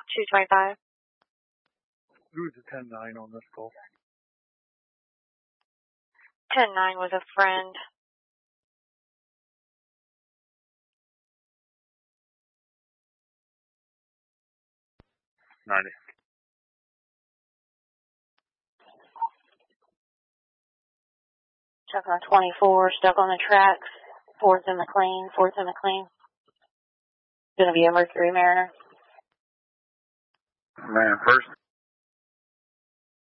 225. Who's the 10-9 on this call? 10-9 was a friend. $90. Chuck on 24, stuck on the tracks. 4th and McLean, 4th and McLean. Gonna be a Mercury Mariner. Man, first.